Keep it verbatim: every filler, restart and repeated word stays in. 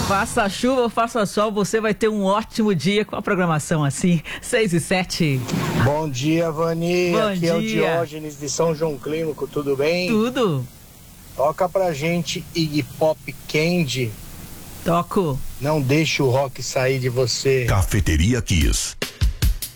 Faça chuva ou faça sol, você vai ter um ótimo dia com a programação assim, seis e sete. Bom dia, Vani. Bom Aqui dia. é o Diógenes de São João Clínico, tudo bem? Tudo. Toca pra gente Iggy Pop Candy. Toco. Não deixe o rock sair de você. Cafeteria Kiss.